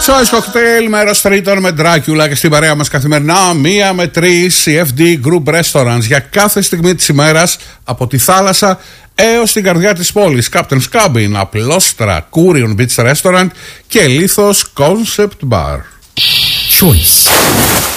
Choice Cocktail, μέρος τρίτον με Dracula και στην παρέα μας καθημερινά 1 με 3 CFD Group Restaurants για κάθε στιγμή της ημέρας από τη θάλασσα έως την καρδιά της πόλης. Captain's Cabin, Απλόστρα, Curion Beach Restaurant και Λίθος Concept Bar. Choice.